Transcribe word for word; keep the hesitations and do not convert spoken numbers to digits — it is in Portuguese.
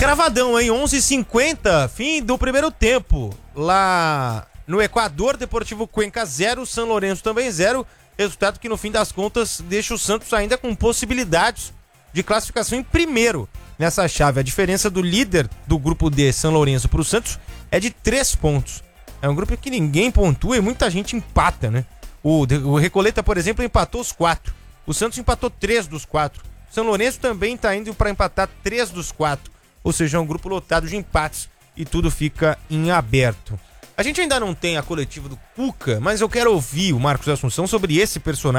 cravadão, hein? onze e cinquenta, fim do primeiro tempo. Lá no Equador, Deportivo Cuenca zero, São Lourenço também zero. Resultado que no fim das contas deixa o Santos ainda com possibilidades de classificação em primeiro nessa chave. A diferença do líder do grupo D, São Lourenço, para o Santos é de três pontos. É um grupo que ninguém pontua e muita gente empata, né? O, o Recoleta, por exemplo, empatou os quatro. O Santos empatou três dos quatro. São Lourenço também está indo para empatar três dos quatro. Ou seja, é um grupo lotado de empates e tudo fica em aberto. A gente ainda não tem a coletiva do Cuca, mas eu quero ouvir o Marcos Assunção sobre esse personagem.